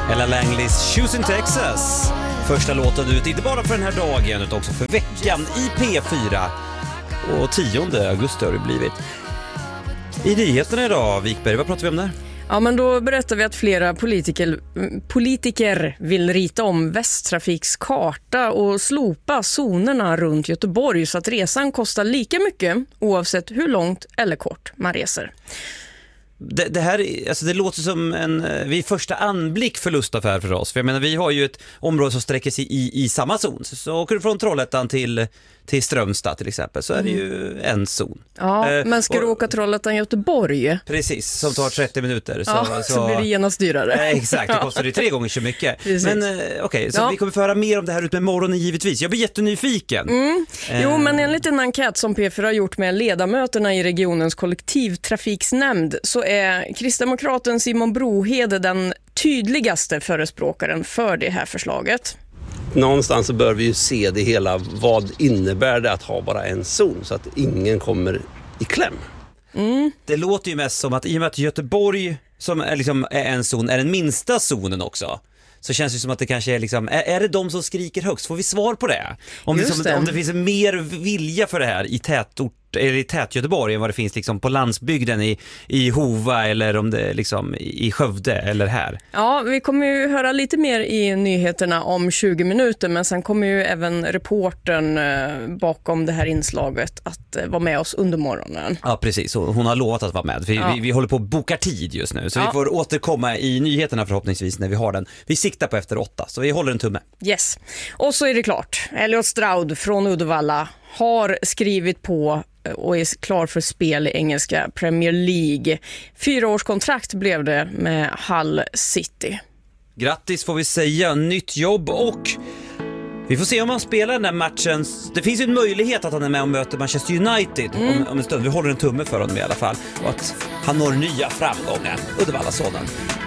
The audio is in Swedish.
Ella Langleys Choosing Texas. Första låten ut, inte bara för den här dagen utan också för veckan i P4. Och 10 augusti har det blivit. I nyheterna idag, Wikberg, vad pratar vi om där? Ja, men då berättar vi att flera politiker vill rita om Västtrafiks karta och slopa zonerna runt Göteborg så att resan kostar lika mycket oavsett hur långt eller kort man reser. Det här, alltså det låter som en vid första anblick förlustaffär för oss. För jag menar, vi har ju ett område som sträcker sig i samma zon. Så åker du från Trollhättan till Strömstad till exempel, så är det ju en zon. Ja, men ska du åka Trollhättan Göteborg? Precis, som tar 30 minuter. Så blir det genast dyrare. Exakt, det kostar det 3 gånger så mycket. Precis. Men okej, så vi kommer få höra mer om det här ut med morgonen givetvis. Jag blir jättenyfiken. Jo, men enligt en enkät som P4 har gjort med ledamöterna i regionens kollektivtrafiksnämnd så är kristdemokraten Simon Brohede den tydligaste förespråkaren för det här förslaget. Någonstans så bör vi ju se det hela. Vad innebär det att ha bara en zon så att ingen kommer i kläm? Det låter ju mest som att i och med att Göteborg som är, liksom, är en zon är den minsta zonen också, så känns det som att det kanske är liksom, är det de som skriker högst? Får vi svar på det? Om det finns mer vilja för det här i tätort eller i tät Göteborg än vad det finns liksom på landsbygden i Hova eller om det är liksom i Skövde eller här. Ja, vi kommer ju höra lite mer i nyheterna om 20 minuter, men sen kommer ju även reportern bakom det här inslaget att vara med oss under morgonen. Ja, precis. Hon har lovat att vara med. Vi håller på att boka tid just nu, så vi får återkomma i nyheterna förhoppningsvis när vi har den. Vi siktar på efter 8, så vi håller en tumme. Yes. Och så är det klart. Elliot Stroud från Uddevalla har skrivit på och är klar för spel i engelska Premier League. 4-årskontrakt blev det med Hull City. Grattis får vi säga, nytt jobb, och vi får se om han spelar den här matchen. Det finns ju en möjlighet att han är med och möter Manchester United om en stund. Vi håller en tumme för honom i alla fall, och att han når nya framgångar. Uddevallasonen.